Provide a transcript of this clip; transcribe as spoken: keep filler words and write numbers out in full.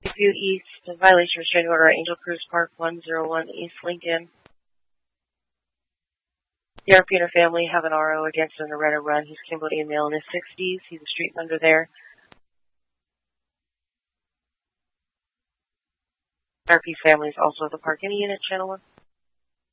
Lakeview East, a violation of restraining order at Angel Cruz Park, one oh one East Lincoln. The R P and her family have an R O against an Loretta Run. He's Cambodian male in his sixties. He's a street vendor there. R P's family is also at the park. Any unit, Channel one?